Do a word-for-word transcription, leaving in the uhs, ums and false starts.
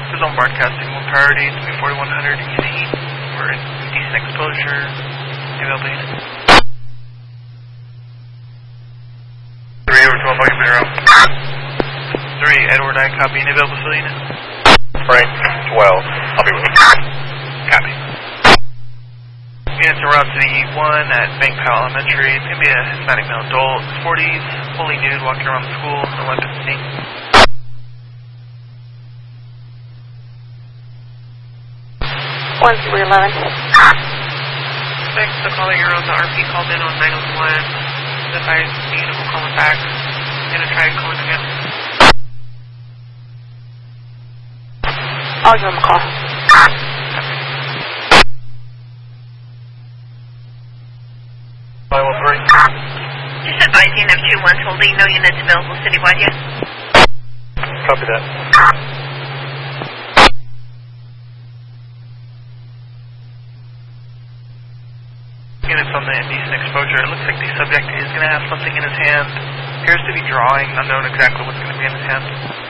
There's on broadcasting, one priority, it's B forty-one hundred easy. We're in decent exposure. Available unit. three over twelve, Mike zero. three, Edward, I copy. Any available fill unit? Frank, twelve. I'll be with you. Copy. Units in Route City one at Bank Powell Elementary. It's going to be a Hispanic male adult, forties, fully nude, walking around the school, no weapons seen. one three eleven. Thanks for calling. You're on the R P called in on nine oh one. Advise the unit will call it back. Gonna try calling again. I'll give him a call. five one three. Just advising of two one holding, no units available citywide yet. Copy that. Units on the indecent exposure. It looks like the subject is going to have something in his hand. Appears to be drawing, unknown exactly what's going to be in his hand.